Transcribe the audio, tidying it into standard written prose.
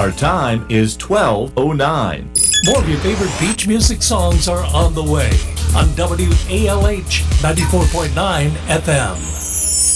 Our time is 12:09. More of your favorite beach music songs are on the way on WALH 94.9 FM.